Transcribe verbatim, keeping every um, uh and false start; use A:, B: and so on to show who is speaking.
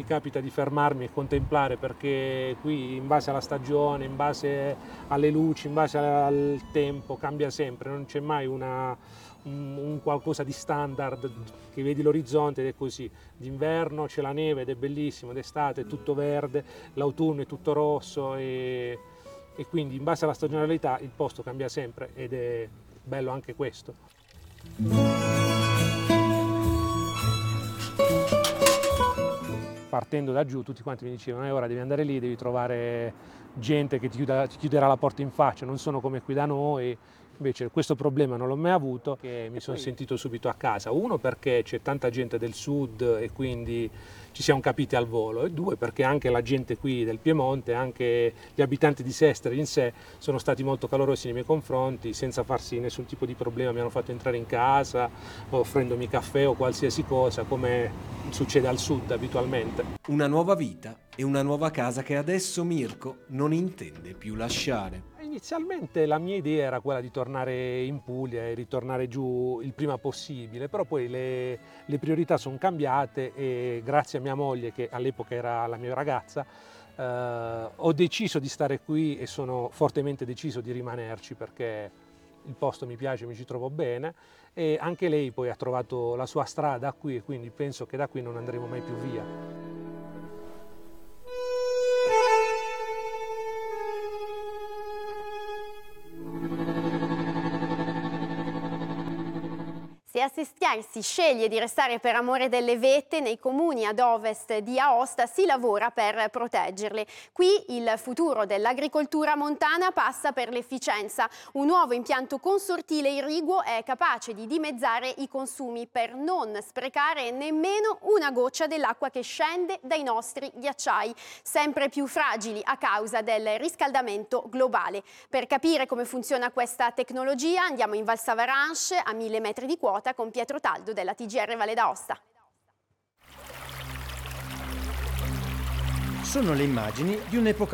A: capita di fermarmi e contemplare, perché qui in base alla stagione, in base alle luci, in base al tempo cambia sempre, non c'è mai una, un, un qualcosa di standard, che vedi l'orizzonte ed è così. D'inverno c'è la neve ed è bellissimo, d'estate è tutto verde, l'autunno è tutto rosso e, e quindi in base alla stagionalità il posto cambia sempre ed è bello anche questo. Partendo da giù tutti quanti mi dicevano: eh, ora devi andare lì, devi trovare gente che ti, chiuda, ti chiuderà la porta in faccia, non sono come qui da noi. Invece questo problema non l'ho mai avuto, che mi sono sentito subito a casa. Uno, perché c'è tanta gente del sud e quindi ci siamo capiti al volo, e due, perché anche la gente qui del Piemonte, anche gli abitanti di Sestri in sé sono stati molto calorosi nei miei confronti, senza farsi nessun tipo di problema, mi hanno fatto entrare in casa offrendomi caffè o qualsiasi cosa, come succede al sud abitualmente.
B: Una nuova vita e una nuova casa che adesso Mirko non intende più lasciare.
A: Inizialmente la mia idea era quella di tornare in Puglia e ritornare giù il prima possibile, però poi le, le priorità sono cambiate e grazie a mia moglie, che all'epoca era la mia ragazza, eh, ho deciso di stare qui e sono fortemente deciso di rimanerci, perché il posto mi piace, mi ci trovo bene, e anche lei poi ha trovato la sua strada qui e quindi penso che da qui non andremo mai più via.
C: Se a Sestiai si sceglie di restare per amore delle vette, nei comuni ad ovest di Aosta si lavora per proteggerle. Qui il futuro dell'agricoltura montana passa per l'efficienza. Un nuovo impianto consortile irriguo è capace di dimezzare i consumi per non sprecare nemmeno una goccia dell'acqua che scende dai nostri ghiacciai, sempre più fragili a causa del riscaldamento globale. Per capire come funziona questa tecnologia andiamo in Val Savaranche, a mille metri di quota, con Pietro Taldo della T G R Valle d'Aosta.
D: Sono le immagini di un'epoca